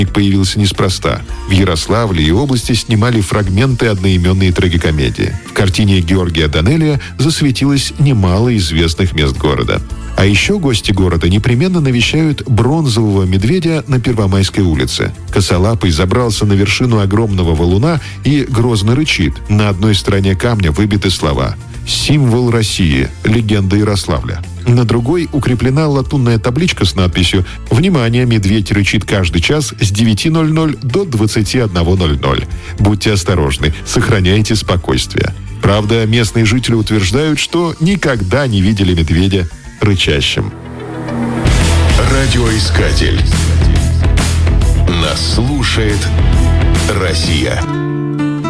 появился неспроста. В Ярославле и области снимали фрагменты одноименной трагикомедии. В картине Георгия Данелия засветилось немало известных мест города. А еще гости города непременно навещают бронзового медведя на Первомайской улице. Косолапый забрался на вершину огромного валуна и грозно рычит. На одной стороне камня выбиты слова: «Символ России. Легенда Ярославля». На другой укреплена латунная табличка с надписью: «Внимание! Медведь рычит каждый час с 9:00 до 21:00. Будьте осторожны, сохраняйте спокойствие». Правда, местные жители утверждают, что никогда не видели медведя рычащим. Радиоискатель. Нас слушает Россия.